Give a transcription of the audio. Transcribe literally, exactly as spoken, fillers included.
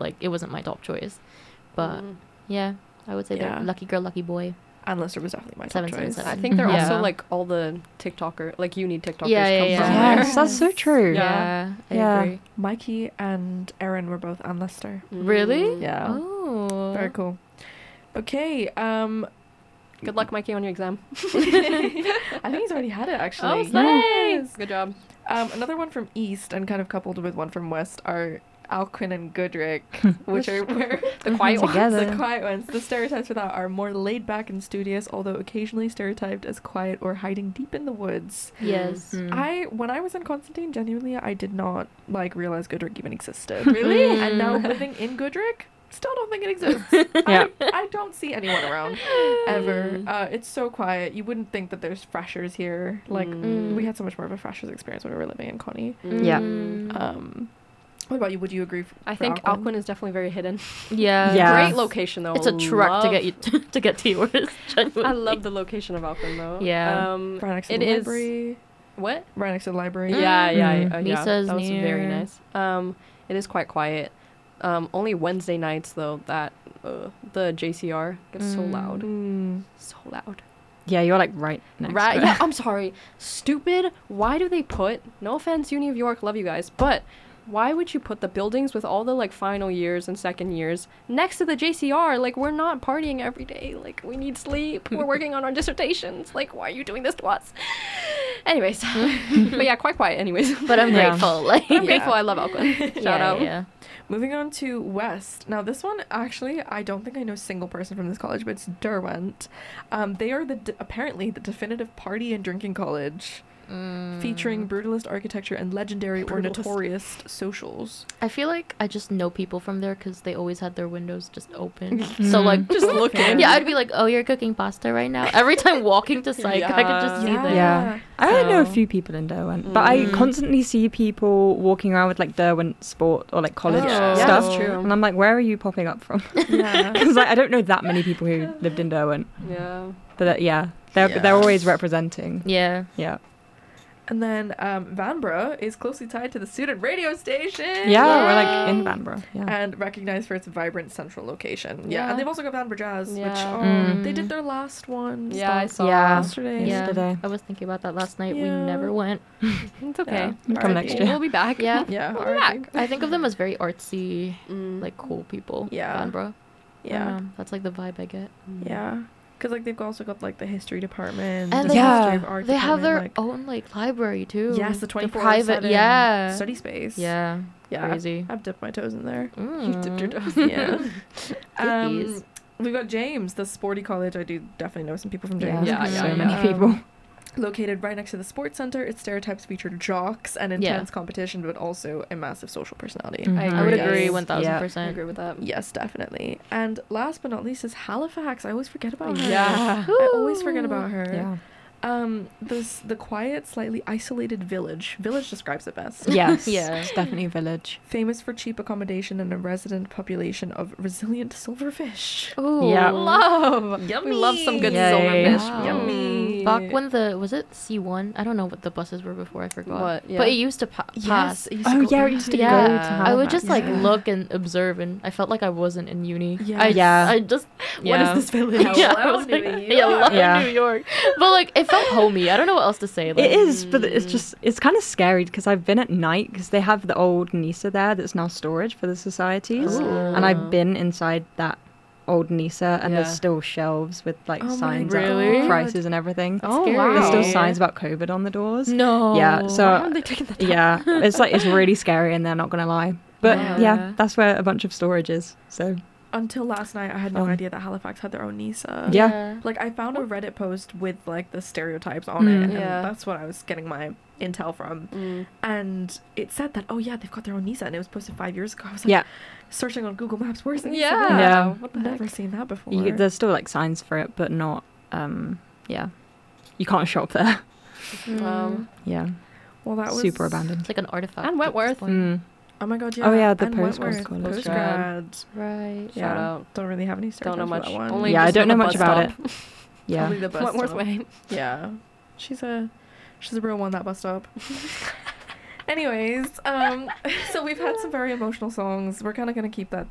like it wasn't my top choice. But Mm. yeah, I would say Yeah. they're lucky girl, lucky boy. And Lister was definitely my top Seven, seven, choice. seven. I think they're Yeah. also like all the TikToker, like uni TikTokers Yeah, yeah, come yeah. from Yes, there. that's so true. Yeah, I Yeah. agree. Mikey and Erin were both on Lister. Really? Mm. Yeah. Oh, Very cool. Okay. Um, Good luck, Mikey, on your exam. I think he's already had it actually. Oh, thanks. Good job. Um, another one from East and kind of coupled with one from West are Alcuin and Goodrick, which are where The quiet ones. Together. the quiet ones. The stereotypes for that are more laid back and studious, although occasionally stereotyped as quiet or hiding deep in the woods. yes. Mm. I when I was in Constantine, genuinely, I did not like realize Goodrick even existed. Really? And now living in Goodrick, still don't think it exists. Yeah. I, I don't see anyone around ever. Uh, it's so quiet. You wouldn't think that there's freshers here. Like Mm. we had so much more of a freshers experience when we were living in Connie. Yeah. Mm. Um, what about you? Would you agree? f- I for think Alcuin? Alcuin is definitely very hidden. Yeah. Yeah. Great location though. It's a truck to Love- get you to get to yours. Genuinely. I love the location of Alcuin though. Yeah. Um, Right next to it the is- library. what? Right next to the library. Yeah, yeah, Mm. uh, yeah. Misa's That was very near. nice. Um, it is quite quiet. Um, only Wednesday nights though that uh, the J C R gets so Mm. loud, Mm. so loud. Yeah, you're like right next Right? to it. Yeah. I'm sorry. Stupid. Why do they put? No offense, Uni of York, love you guys, but why would you put the buildings with all the like final years and second years next to the J C R? Like we're not partying every day. Like we need sleep. We're working on our dissertations. Like why are you doing this to us? Anyways, but yeah, quite quiet. Anyways, But I'm Yeah. grateful. Like I'm Yeah. grateful. I love Alcuin. Shout yeah, out. Yeah. Moving on to West. Now, this one, actually, I don't think I know a single person from this college, but it's Derwent. Um, they are the d- apparently the definitive party and drinking college, Mm. featuring brutalist architecture and legendary or Brutalist. notorious socials. I feel like I just know people from there because they always had their windows just open. so like Just looking. Yeah, I'd be like, oh, you're cooking pasta right now. Every time walking to psych, I could just see Yeah. them. Yeah. I only know a So- few people in Derwent, but I Mm. constantly see people walking around with like Derwent sport or like college Oh. Yeah, stuff. that's true. And I'm like, where are you popping up from? Yeah. Because like, I don't know that many people who lived in Derwent. Yeah. But uh, yeah, they're Yeah. they're always representing. Yeah. Yeah. And then um, Vanbrugh is closely tied to the student radio station. Yeah, we're like in Yay. Vanbrugh. Yeah. And recognized for its vibrant central location. Yeah. Yeah. And they've also got Vanbrugh Jazz, which Yeah. oh, Mm. they did their last one. Yeah, I stop saw. Yeah. yesterday. Yeah. Yesterday. I was thinking about that last night. We Yeah. never went. It's okay. Yeah. Come R I P. next year. We'll be back. Yeah. Yeah. We'll R be I P. back. I think of them as very artsy, Mm. like cool people. Yeah. Vanbrugh. Yeah. Um, that's like the vibe I get. Yeah. Because, like, they've also got, like, the history department. And the they have- history of art They have their department, own like library too. like, yes, the The twenty-four private. seven Yeah. study space. Yeah. Yeah. Crazy. I've dipped my toes in there. Mm. dipped your toes. Yeah. um, Dippies. we've got James, the sporty college. I do definitely know some people from Yeah, James. Yeah, so yeah, many yeah. people. Um, Located right next to the sports center, its stereotypes featured jocks and Yeah. intense competition, but also a massive social personality. Mhm. I would Yes. agree Yes. one thousand Yeah. I percent. agree with that. Yes, definitely. And last but not least is Halifax. I always forget about her. Yeah. I always forget about her. Yeah. Um, this the quiet, slightly isolated village. Village describes it best. Yes. Yeah. It's definitely a village. Famous for cheap accommodation and a resident population of resilient silverfish. Ooh. Yeah. Love. Yummy. We love some good Yay. silverfish. Wow. Yummy. Back when the was it C one? I don't know what the buses were before. I forgot. What? Yeah. But it used to pa- Yes, pass. it used to Oh, go- yeah, it used to Yeah, go to I would Halifax. just like Yeah. look and observe, and I felt like I wasn't in uni. Yeah. I, Yeah. I just What yeah. is this village? yeah, I Hello, was like, New yeah, York. love Yeah. New York. But like it felt homey. I don't know what else to say. Like, It is, but it's Mm. just it's kind of scary because I've been at night because they have the old Nisa there that's now storage for the societies, Ooh. and I've been inside that old Nisa, and Yeah. there's still shelves with like Oh my signs Really? about prices and everything. Oh, scary. wow. There's still Wow. signs about COVID on the doors. No. Yeah, so Why haven't they taken that down? yeah, it's like it's really scary, and they're not gonna lie. But Yeah. yeah, that's where a bunch of storage is. So Until last night, I had no Um, idea that Halifax had their own Nisa. Yeah. Like, I found a Reddit post with, like, the stereotypes on Mm. it, and Yeah. that's what I was getting my intel from. Mm. And it said that, oh, yeah, they've got their own Nisa, and it was posted five years ago. I was like, yeah, searching on Google Maps, where's the Nisa? Yeah. now? Yeah. What the I've heck? never seen that before. you, there's still like signs for it, but not. Um, yeah, you can't shop there. Um, Yeah, well, that was super abandoned. It's like an artifact. And at this Wentworth. point. Mm. Oh my god, yeah. Oh, yeah, the and postgrad Wentworth, college. Postgrad. Right. Yeah. Shout out. Don't really have any Don't know stereotypes much. for that one. Only Yeah, I just don't know know the much bus about stop. it. Yeah, Only the bus Wentworth stop. Way. Yeah. She's a she's a real one, that bus stop. Anyways, um so we've had some very emotional songs. We're kind of going to keep that